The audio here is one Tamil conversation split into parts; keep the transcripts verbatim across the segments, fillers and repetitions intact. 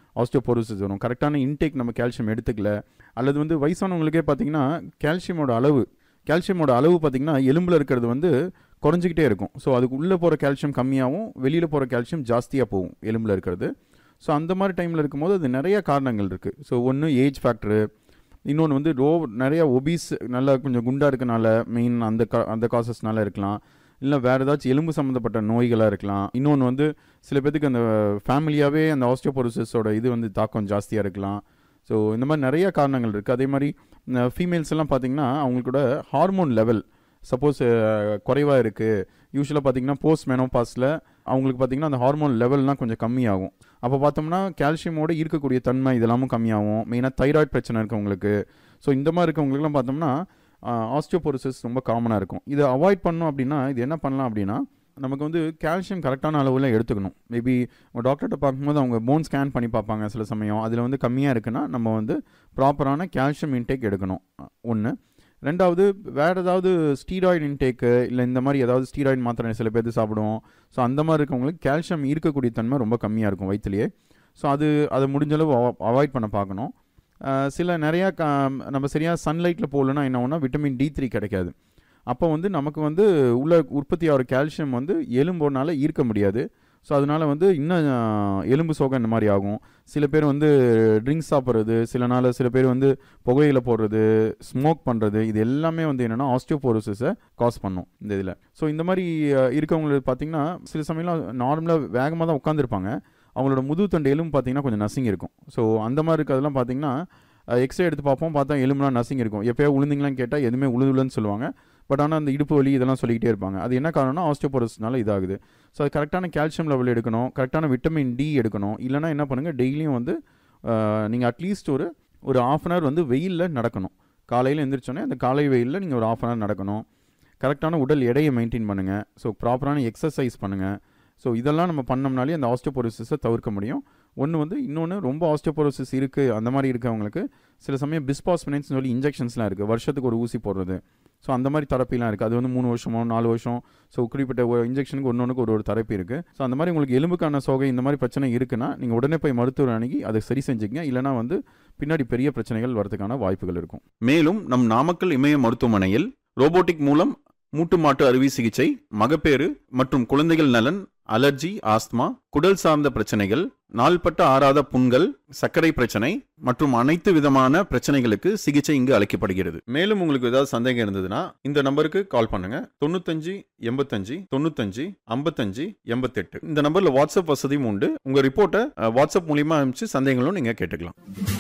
ஆஸ்டியோபோரோசிஸ் வரும். கரெக்டான இன்டேக் நம்ம கால்சியம் எடுத்துக்கல, அல்லது வந்து வயசானவங்களுக்கே பார்த்தீங்கன்னா கால்சியமோட அளவு கால்சியமோட அளவு பார்த்திங்கன்னா எலும்பில் இருக்கிறது வந்து குறைஞ்சிக்கிட்டே இருக்கும். ஸோ அதுக்கு உள்ளே போகிற கால்சியம் கம்மியாகவும் வெளியில் போகிற கால்சியம் ஜாஸ்தியாக போகும் எலும்பில் இருக்கிறது. ஸோ அந்த மாதிரி டைமில் இருக்கும்போது அது நிறைய காரணங்கள் இருக்குது. ஸோ ஒன்று ஏஜ் ஃபேக்டரு, இன்னொன்று வந்து ரோ நிறையா ஒபீஸ் நல்லா கொஞ்சம் குண்டாக இருக்கனால மெயின் அந்த கா அந்த காசஸ்னால இருக்கலாம், இல்லை வேறு ஏதாச்சும் எலும்பு சம்மந்தப்பட்ட நோய்களாக இருக்கலாம். இன்னொன்று வந்து சில பேருக்கு அந்த ஃபேமிலியாகவே அந்த ஆஸ்டியோபோரோசிஸோட இது வந்து தாக்கம் ஜாஸ்தியாக இருக்கலாம். ஸோ இந்த மாதிரி நிறைய காரணங்கள் இருக்குது. அதே மாதிரி ஃபீமேல்ஸ் எல்லாம் பார்த்திங்கன்னா அவங்களோட ஹார்மோன் லெவல் சப்போஸ் குறைவாக இருக்குது. யூஸ்வலாக பார்த்திங்கன்னா போஸ்ட் மெனோபாஸில் அவங்களுக்கு பார்த்திங்கன்னா அந்த ஹார்மோன் லெவல்லாம் கொஞ்சம் கம்மியாகும். அப்போ பார்த்தோம்னா கால்சியமோடு இருக்கக்கூடிய தன்மை இதெல்லாமும் கம்மியாகும். மெயினாக தைராய்டு பிரச்சனை இருக்கவங்களுக்கு, ஸோ இந்த மாதிரி இருக்கவங்களுக்குலாம் பார்த்தோம்னா ஆஸ்டியோபோரோசிஸ் ரொம்ப காமனாக இருக்கும். இதை அவாய்ட் பண்ணோம் அப்படின்னா இது என்ன பண்ணலாம் அப்படின்னா, நமக்கு வந்து கால்சியம் கரெக்டான அளவில் எடுத்துக்கணும். மேபி டாக்டர்கிட்ட பார்க்கும்போது அவங்க போன் ஸ்கேன் பண்ணி பார்ப்பாங்க சில சமயம். அதில் வந்து கம்மியாக இருக்குன்னா நம்ம வந்து ப்ராப்பரான கால்சியம் இன்டேக் எடுக்கணும் ஒன்று. ரெண்டாவது வேறு ஏதாவது ஸ்டீராய்டு இன்டேக்கு இல்லை இந்த மாதிரி ஏதாவது ஸ்டீராய்டு மாத்திரை சில பேர் சாப்பிடுவோம். ஸோ அந்த மாதிரி இருக்கவங்களுக்கு கால்சியம் இருக்கக்கூடிய தன்மை ரொம்ப கம்மியாக இருக்கும் வயிற்றுலேயே. ஸோ அது அதை முடிஞ்சளவு அவாய்ட் பண்ண பார்க்கணும். சில நிறையா க நம்ம சரியாக சன்லைட்டில் போகலன்னா என்ன ஆகும்னா விட்டமின் டி த்ரீ கிடைக்காது. அப்போ வந்து நமக்கு வந்து உள்ள உற்பத்தி ஆகிற கால்சியம் வந்து எலும்போனால ஈர்க்க முடியாது. ஸோ அதனால் வந்து இன்னும் எலும்பு சோகம் இந்த மாதிரி ஆகும். சில பேர் வந்து ட்ரிங்க்ஸ் சாப்பிட்றது, சில நாள் சில பேர் வந்து புகையில போடுறது, ஸ்மோக் பண்ணுறது, இது எல்லாமே வந்து என்னென்னா ஆஸ்டியோபோரோசிஸை காஸ் பண்ணும் இந்த இதில். ஸோ இந்த மாதிரி இருக்கவங்களுக்கு பார்த்திங்கன்னா சில சமயம்லாம் நார்மலாக வேகமாக தான் உட்காந்துருப்பாங்க, அவங்களோட முதுகுத்தண்டு எலும்பு பார்த்திங்கன்னா கொஞ்சம் நசுங்கி இருக்கும். ஸோ அந்த மாதிரி இருக்கிறதெல்லாம் பார்த்திங்கன்னா எக்ஸ்ரே எடுத்து பார்ப்போம், பார்த்தா எலும்புலாம் நசுங்கி இருக்கும். எப்போயோ உளுந்திங்களான்னு கேட்டால் எதுவுமே உழுதுலன்னு சொல்லுவாங்க. பட் ஆனால் அந்த இடுப்பு வலி இதெல்லாம் சொல்லிக்கிட்டே இருப்பாங்க. அது என்ன காரணம்னா ஆஸ்டியோபோரோசிஸ்னால இதாகுது. ஸோ அது கரெக்டான கால்சியம் லெவல் எடுக்கணும், கரெக்டான விட்டமின் டி எடுக்கணும். இல்லைனா என்ன பண்ணுங்கள், டெய்லியும் வந்து நீங்கள் அட்லீஸ்ட் ஒரு ஒரு ஆஃப் அன் ஹவர் வந்து வெயிலில் நடக்கணும். காலையில் எழுந்திரிச்சோன்னே அந்த காலை வெயிலில் நீங்கள் ஒரு ஆஃப் அன் ஹவர் நடக்கணும். கரெக்டான உடல் எடையை மெயின்டைன் பண்ணுங்கள். ஸோ ப்ராப்பரான எக்ஸசைஸ் பண்ணுங்கள். ஸோ இதெல்லாம் நம்ம பண்ணோம்னாலே அந்த ஆஸ்டியோபோரோசிஸை தவிர்க்க முடியும். ஒன்று வந்து இன்னொன்று ரொம்ப ஆஸ்டியோபோரோசிஸ் இருக்குது அந்த மாதிரி இருக்கவங்களுக்கு சில சமயம் பிஸ்பாஸ்பினேட்ஸ்னு சொல்லி இன்ஜெக்ஷன்ஸ்லாம் இருக்குது, வருஷத்துக்கு ஒரு ஊசி போடுறது. ஸோ அந்த மாதிரி தெரப்பிலாம் இருக்குது. அது வந்து மூணு வருஷமோ நாலு வருஷம் ஸோ குறிப்பிட்ட ஒரு இன்ஜெக்ஷனுக்கு ஒன்று ஒன்றுக்கு ஒரு ஒரு தெரப்பி இருக்குது. ஸோ அந்த மாதிரி உங்களுக்கு எலும்புக்கான சோகை இந்த மாதிரி பிரச்சனை இருக்குன்னா நீங்கள் உடனே போய் மருத்துவர் அணுகி அதை சரி செஞ்சுக்கங்க. இல்லைனா வந்து பின்னாடி பெரிய பிரச்சனைகள் வரதுக்கான வாய்ப்புகள் இருக்கும். மேலும் நம் நாமக்கல் இமய மருத்துவமனையில் ரோபோட்டிக் மூலம் மூட்டு மாட்டு அறுவை சிகிச்சை, மகப்பேறு மற்றும் குழந்தைகள் நலன், அலர்ஜி, ஆஸ்துமா, குடல் சார்ந்த பிரச்சனைகள், நாள்பட்ட ஆறாத புண்கள், சர்க்கரை பிரச்சனை மற்றும் அனைத்து விதமான பிரச்சனைகளுக்கு சிகிச்சை இங்கு அளிக்கப்படுகிறது. மேலும் உங்களுக்கு ஏதாவது சந்தேகம் இருந்ததுன்னா இந்த நம்பருக்கு கால் பண்ணுங்க. தொண்ணூத்தஞ்சு எண்பத்தஞ்சு தொண்ணூத்தஞ்சு ஐம்பத்தஞ்சு எண்பத்தெட்டு. இந்த நம்பர்ல வாட்ஸ்அப் வசதியும் உண்டு. உங்க ரிப்போர்ட்டை வாட்ஸ்அப் மூலியமா அனுப்பிச்சு சந்தேகங்களும் நீங்க கேட்டுக்கலாம்.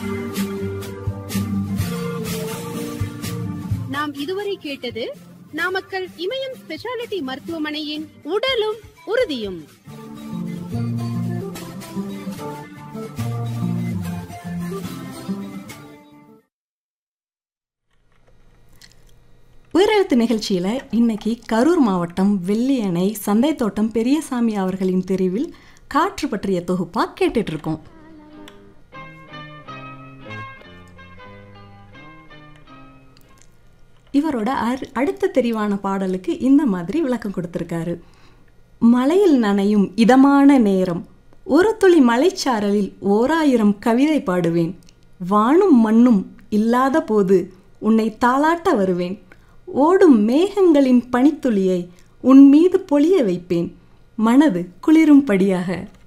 நாம் இதுவரை கேட்டது நாமக்கல் இமயம் ஸ்பெஷாலிட்டி மருத்துவமனையின் உடலும் உறுதியும். உயிரெழுத்து நிகழ்ச்சியில் இன்னைக்கு கரூர் மாவட்டம் வெள்ளியணை சந்தை தோட்டம் பெரியசாமி அவர்களின் தெரிவில் காற்று பற்றிய தொகுப்பா கேட்டுட்டு இருக்கோம். இவரோட அடுத்த தெரிவான பாடலுக்கு இந்த மாதிரி விளக்கம் கொடுத்திருக்காரு. மலையில் நனையும் இதமான நேரம், ஒரு துளி மலைச்சாரலில் ஓராயிரம் கவிதை பாடுவேன். வானும் மண்ணும் இல்லாத போது உன்னை தாளாட்ட வருவேன். ஓடும் மேகங்களின் பனித்துளியை உன் மீது பொழிய வைப்பேன். மனது குளிரும்படியாக.